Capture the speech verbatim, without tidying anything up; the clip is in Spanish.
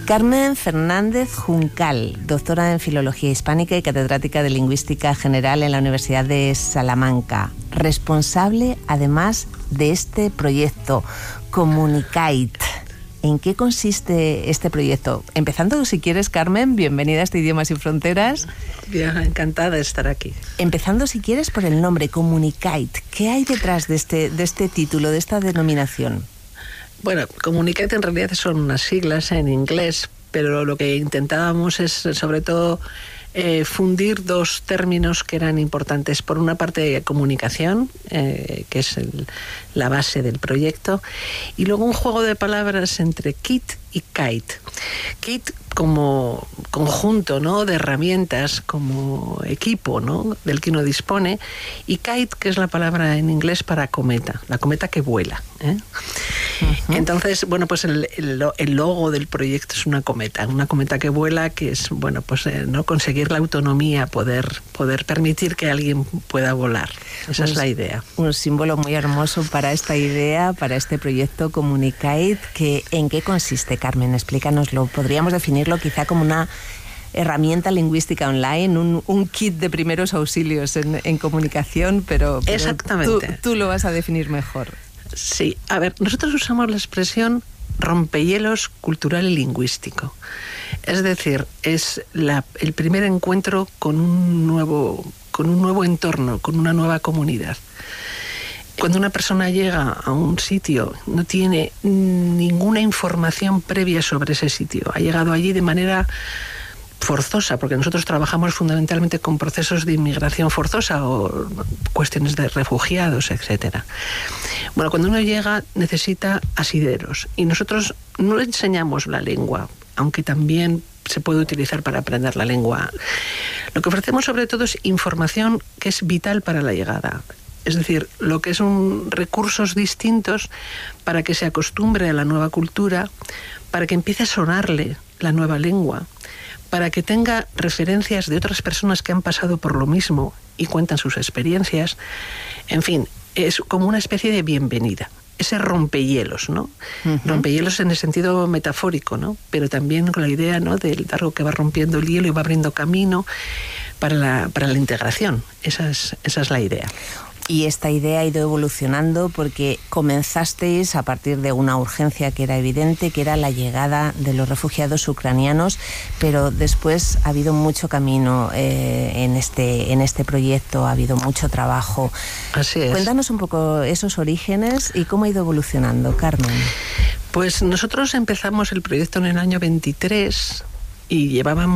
Carmen Fernández Juncal, doctora en Filología Hispánica y catedrática de Lingüística General en la Universidad de Salamanca, responsable además de este proyecto Comunicate. ¿En qué consiste este proyecto? Empezando, si quieres, Carmen, bienvenida a este Idiomas sin Fronteras. Bien, encantada de estar aquí. Empezando, si quieres, por el nombre, Comunicate. ¿Qué hay detrás de este, de este título, de esta denominación? Bueno, Comunicate en realidad son unas siglas en inglés, pero lo que intentábamos es, sobre todo, eh, fundir dos términos que eran importantes. Por una parte, comunicación, eh, que es el, la base del proyecto, y luego un juego de palabras entre kit y kite. Kit como conjunto, ¿no?, de herramientas, como equipo, ¿no?, del que uno dispone, y kite, que es la palabra en inglés para cometa, la cometa que vuela, ¿eh? Uh-huh. Entonces, bueno, pues el, el, el logo del proyecto es una cometa, una cometa que vuela, que es, bueno, pues eh, no conseguir la autonomía, poder, poder permitir que alguien pueda volar. Esa un, es la idea. Un símbolo muy hermoso para esta idea, para este proyecto Comunicate. Que, ¿en qué consiste, Carmen? Explícanoslo. Podríamos definirlo quizá como una herramienta lingüística online, un, un kit de primeros auxilios en, en comunicación, pero, pero Exactamente. Tú, tú lo vas a definir mejor. Sí, a ver, nosotros usamos la expresión rompehielos cultural y lingüístico. Es decir, es la, el primer encuentro con un nuevo, con un nuevo entorno, con una nueva comunidad. Cuando una persona llega a un sitio, no tiene ninguna información previa sobre ese sitio. Ha llegado allí de manera forzosa, porque nosotros trabajamos fundamentalmente con procesos de inmigración forzosa o cuestiones de refugiados, etcétera. Bueno, cuando uno llega necesita asideros y nosotros no le enseñamos la lengua, aunque también se puede utilizar para aprender la lengua. Lo que ofrecemos sobre todo es información que es vital para la llegada. Es decir, lo que son recursos distintos para que se acostumbre a la nueva cultura, para que empiece a sonarle la nueva lengua, para que tenga referencias de otras personas que han pasado por lo mismo y cuentan sus experiencias. En fin, es como una especie de bienvenida. Ese rompehielos, ¿no? Uh-huh. Rompehielos en el sentido metafórico, ¿no? Pero también con la idea, ¿no?, del algo que va rompiendo el hielo y va abriendo camino para la, para la integración. Esa es, esa es la idea. Y esta idea ha ido evolucionando porque comenzasteis a partir de una urgencia que era evidente, que era la llegada de los refugiados ucranianos, pero después ha habido mucho camino eh, en este en este proyecto, ha habido mucho trabajo. Así es. Cuéntanos un poco esos orígenes y cómo ha ido evolucionando, Carmen. Pues nosotros empezamos el proyecto en el año veintitrés y llevábamos